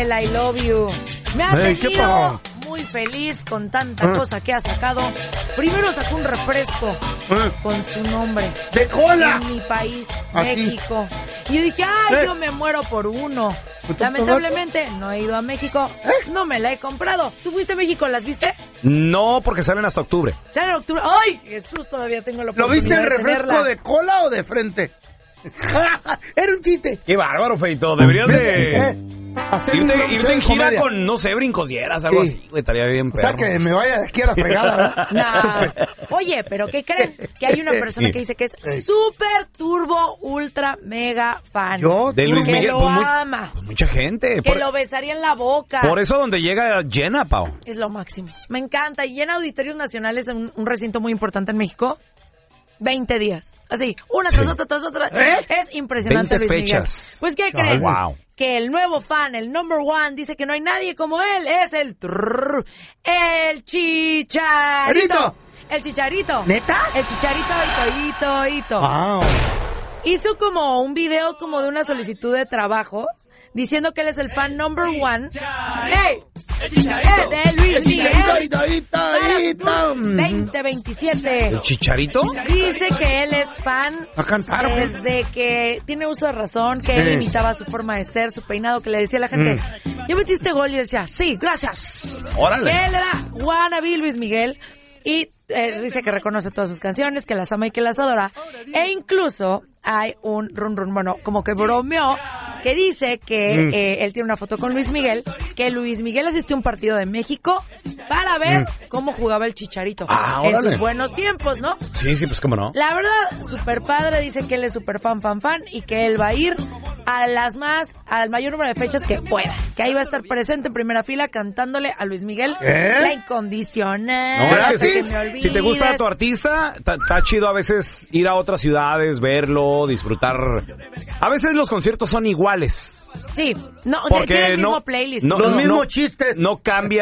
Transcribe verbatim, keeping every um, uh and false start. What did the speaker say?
Miguel, I love you. Me ha Hey, ¿qué tenido pasó? muy feliz con tanta ¿Ah? cosa que ha sacado. Primero sacó un refresco ¿Eh? con su nombre. ¡De cola! En mi país, ¿Ah, sí? México. Y yo dije, ay, ¿Eh? yo me muero por uno. ¿Tú Lamentablemente no he ido a México, ¿Eh? no me la he comprado. ¿Tú fuiste a México? ¿Las viste? No, porque salen hasta octubre. Sale en octubre. ¡Ay! Jesús, todavía tengo la ¿Lo oportunidad viste el de refresco tenerla. de cola o de frente? Era un chiste. Qué bárbaro, Feito. Deberías de ¿Eh? Hacer un irte, show irte de en gira comedia. con, no sé, brincosieras, algo Sí. así, güey. Estaría bien, O sea, perro. que me vaya de aquí a la fregada, ¿verdad? No. Oye, pero ¿qué creen? Que hay una persona Sí. que dice que es súper turbo, ultra, mega fan. Yo, De Luis que Miguel, lo pues, muy- ama. pues mucha gente. Que Por, lo besaría en la boca. por eso donde llega llena, Pau. Es lo máximo. Me encanta. Y llena auditorios nacionales en un, un recinto muy importante en México. veinte días. Así, una tras Sí. otra, tras otra. ¿Eh? Es impresionante, veinte Luis Miguel. fechas. Pues, ¿qué Chale. creen? Wow. Que el nuevo fan, el number one, dice que no hay nadie como él. Es el... trrr, el Chicharito. ¿Chicharito? El Chicharito. ¿Neta? El Chicharito, Ito, Ito, Ito. Wow. Hizo como un video como de una solicitud de trabajo diciendo que él es el fan number one. ¡Hey! ¡Eh, de Luis Miguel! Para veinte veintisiete. ¿El Chicharito? Dice que él es fan ¿A cantar o qué? desde que tiene uso de razón, que él Sí. imitaba su forma de ser, su peinado, que le decía a la gente, ¿ya metiste gol? Y él decía, sí, gracias. Órale. Que él era wannabe Luis Miguel y eh, dice que reconoce todas sus canciones, que las ama y que las adora. E incluso hay un run run, bueno, como que bromeó, que dice que Mm. eh, él tiene una foto con Luis Miguel, que Luis Miguel asistió a un partido de México para ver Mm. cómo jugaba el Chicharito Ah, en órale. sus buenos tiempos, ¿no? Sí, sí, pues cómo no. La verdad, super padre, dice que él es super fan, fan, fan y que él va a ir a las más, al mayor número de fechas que pueda. Que ahí va a estar presente en primera fila cantándole a Luis Miguel ¿Eh? La Incondicional. No, es que Hasta sí, que me olvides. si te gusta tu artista, está chido a veces ir a otras ciudades, verlo, disfrutar. A veces los conciertos son iguales. Sí, no, Porque tiene el mismo no, playlist. no, Los no, mismos no- chistes. No cambia